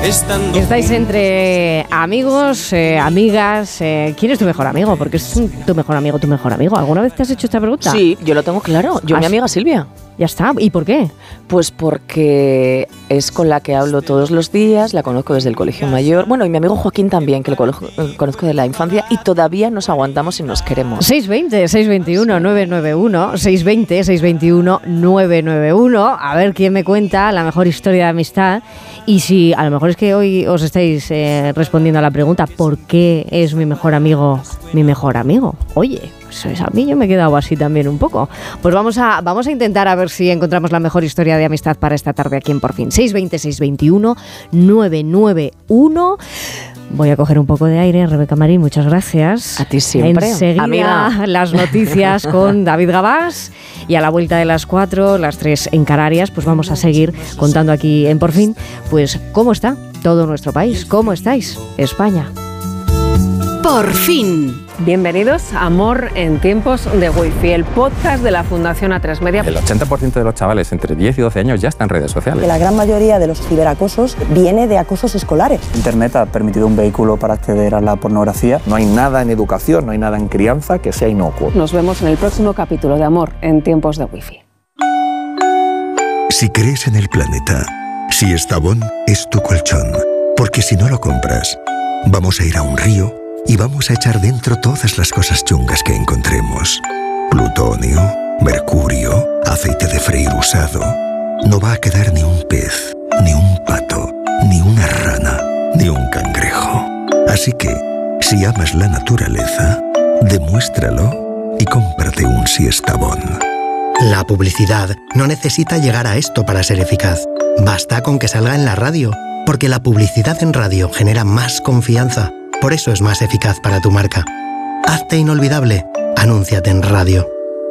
Estáis entre amigos, amigas. ¿Quién es tu mejor amigo? Porque es tu mejor amigo. ¿Alguna vez te has hecho esta pregunta? Sí, yo lo tengo claro. Mi amiga Silvia. Ya está. ¿Y por qué? Pues porque es con la que hablo todos los días, la conozco desde el colegio mayor. Bueno, y mi amigo Joaquín también, que lo conozco de la infancia, y todavía nos aguantamos y nos queremos. 620-621-991, 620-621-991. A ver quién me cuenta la mejor historia de amistad. Y si a lo mejor es que hoy os estáis respondiendo a la pregunta, ¿por qué es mi mejor amigo mi mejor amigo? Oye, pues a mí yo me he quedado así también un poco. Pues vamos a intentar a ver si encontramos la mejor historia de amistad para esta tarde aquí en Por Fin. 620-621-991. Voy a coger un poco de aire, Rebeca Marín, muchas gracias. A ti siempre, enseguida, amiga. Las noticias con David Gabás, y a la vuelta de las 4, las 3 en Canarias, pues vamos a seguir contando aquí en Por Fin, pues cómo está todo nuestro país, cómo estáis, España. Por Fin. Bienvenidos a Amor en tiempos de Wi-Fi, el podcast de la Fundación A3 Media. El 80% de los chavales entre 10 y 12 años ya están en redes sociales. La gran mayoría de los ciberacosos viene de acosos escolares. Internet ha permitido un vehículo para acceder a la pornografía. No hay nada en educación, no hay nada en crianza que sea inocuo. Nos vemos en el próximo capítulo de Amor en tiempos de Wi-Fi. Si crees en el planeta, si Estavón es tu colchón, porque si no lo compras, vamos a ir a un río y vamos a echar dentro todas las cosas chungas que encontremos. Plutonio, mercurio, aceite de freír usado. No va a quedar ni un pez, ni un pato, ni una rana, ni un cangrejo. Así que, si amas la naturaleza, demuéstralo y cómprate un Siestabón. La publicidad no necesita llegar a esto para ser eficaz. Basta con que salga en la radio, porque la publicidad en radio genera más confianza. Por eso es más eficaz para tu marca. Hazte inolvidable. Anúnciate en radio.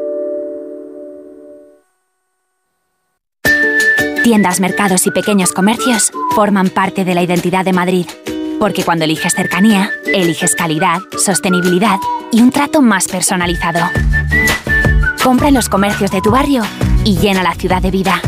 Tiendas, mercados y pequeños comercios forman parte de la identidad de Madrid. Porque cuando eliges cercanía, eliges calidad, sostenibilidad y un trato más personalizado. Compra en los comercios de tu barrio y llena la ciudad de vida.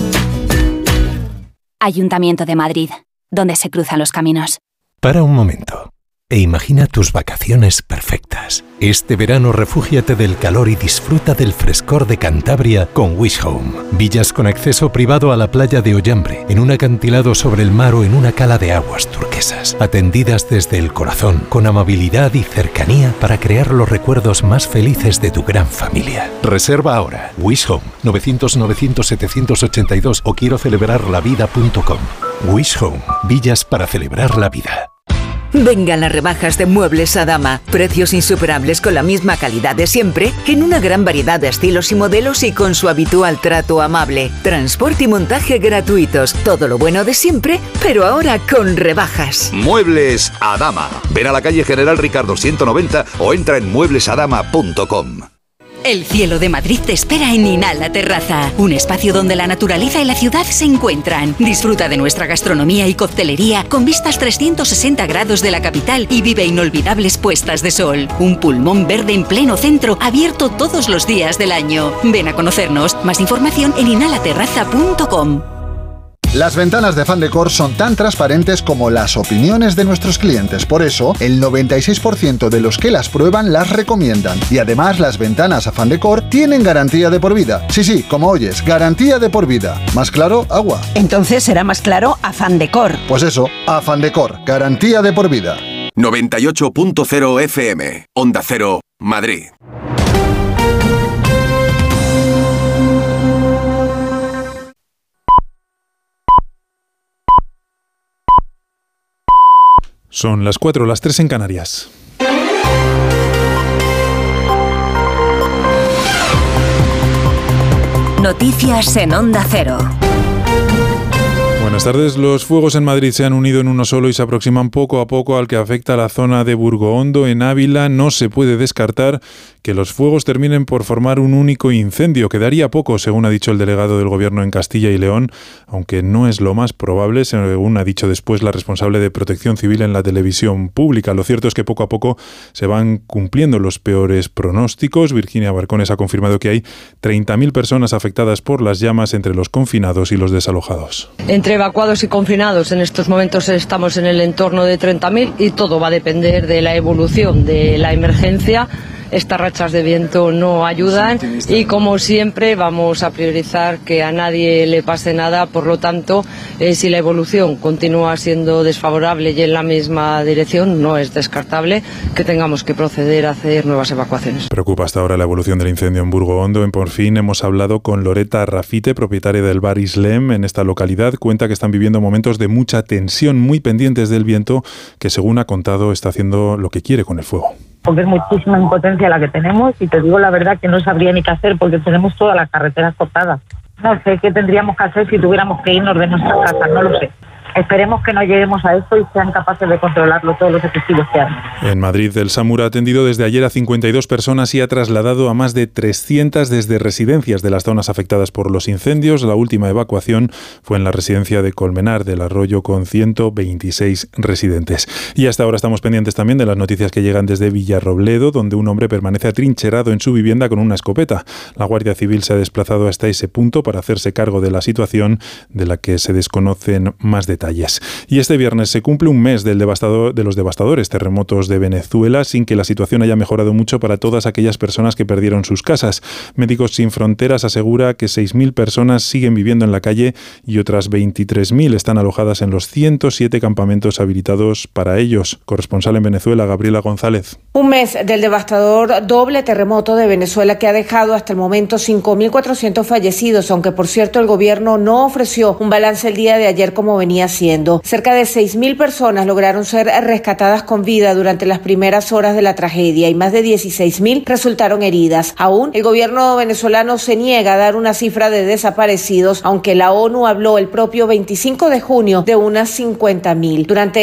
Ayuntamiento de Madrid, donde se cruzan los caminos. Para un momento e imagina tus vacaciones perfectas. Este verano refúgiate del calor y disfruta del frescor de Cantabria con Wish Home. Villas con acceso privado a la playa de Ollambre, en un acantilado sobre el mar o en una cala de aguas turquesas. Atendidas desde el corazón, con amabilidad y cercanía para crear los recuerdos más felices de tu gran familia. Reserva ahora. Wish Home, 900-900-782 o quiero celebrarlavida.com. Wish Home, villas para celebrar la vida. Vengan las rebajas de Muebles Adama. Precios insuperables con la misma calidad de siempre, en una gran variedad de estilos y modelos y con su habitual trato amable. Transporte y montaje gratuitos. Todo lo bueno de siempre, pero ahora con rebajas. Muebles Adama. Ven a la calle General Ricardo 190 o entra en mueblesadama.com. El cielo de Madrid te espera en Inhala Terraza, un espacio donde la naturaleza y la ciudad se encuentran. Disfruta de nuestra gastronomía y coctelería con vistas 360 grados de la capital y vive inolvidables puestas de sol. Un pulmón verde en pleno centro, abierto todos los días del año. Ven a conocernos. Más información en inhalaterraza.com. Las ventanas de Fandecor son tan transparentes como las opiniones de nuestros clientes. Por eso, el 96% de los que las prueban las recomiendan. Y además, las ventanas a Fandecor tienen garantía de por vida. Sí, como oyes, garantía de por vida. ¿Más claro? Agua. Entonces será más claro a Fandecor. Pues eso, a Fandecor, garantía de por vida. 98.0 FM, Onda Cero, Madrid. Son las 4, las 3 en Canarias. Noticias en Onda Cero. Buenas tardes. Los fuegos en Madrid se han unido en uno solo y se aproximan poco a poco al que afecta a la zona de Burgohondo, en Ávila. No se puede descartar que los fuegos terminen por formar un único incendio. Quedaría poco, según ha dicho el delegado del Gobierno en Castilla y León, aunque no es lo más probable, según ha dicho después la responsable de Protección Civil en la televisión pública. Lo cierto es que poco a poco se van cumpliendo los peores pronósticos. Virginia Barcones ha confirmado que hay 30.000 personas afectadas por las llamas entre los confinados y los desalojados. Entre evacuados y confinados en estos momentos estamos en el entorno de 30.000 y todo va a depender de la evolución de la emergencia. Estas rachas de viento no ayudan y, como siempre, vamos a priorizar que a nadie le pase nada. Por lo tanto, si la evolución continúa siendo desfavorable y en la misma dirección, no es descartable que tengamos que proceder a hacer nuevas evacuaciones. Preocupa hasta ahora la evolución del incendio en Burgo Hondo. En Por Fin hemos hablado con Loreta Rafite, propietaria del bar Islem en esta localidad. Cuenta que están viviendo momentos de mucha tensión, muy pendientes del viento, que, según ha contado, está haciendo lo que quiere con el fuego. Porque es muchísima impotencia la que tenemos y te digo la verdad que no sabría ni qué hacer porque tenemos todas las carreteras cortadas. No sé qué tendríamos que hacer si tuviéramos que irnos de nuestras casas, no lo sé. Esperemos que no lleguemos a esto y sean capaces de controlarlo todos los efectivos que hay. En Madrid, el SAMUR ha atendido desde ayer a 52 personas y ha trasladado a más de 300 desde residencias de las zonas afectadas por los incendios. La última evacuación fue en la residencia de Colmenar del Arroyo, con 126 residentes. Y hasta ahora estamos pendientes también de las noticias que llegan desde Villarrobledo, donde un hombre permanece atrincherado en su vivienda con una escopeta. La Guardia Civil se ha desplazado hasta ese punto para hacerse cargo de la situación, de la que se desconocen más detalles. Y este viernes se cumple un mes de los devastadores terremotos de Venezuela, sin que la situación haya mejorado mucho para todas aquellas personas que perdieron sus casas. Médicos Sin Fronteras asegura que 6.000 personas siguen viviendo en la calle y otras 23.000 están alojadas en los 107 campamentos habilitados para ellos. Corresponsal en Venezuela, Gabriela González. Un mes del devastador doble terremoto de Venezuela, que ha dejado hasta el momento 5.400 fallecidos, aunque por cierto el gobierno no ofreció un balance el día de ayer como venía haciendo. Cerca de 6.000 personas lograron ser rescatadas con vida durante las primeras horas de la tragedia y más de 16.000 resultaron heridas. Aún el gobierno venezolano se niega a dar una cifra de desaparecidos, aunque la ONU habló el propio 25 de junio de unas 50.000. Durante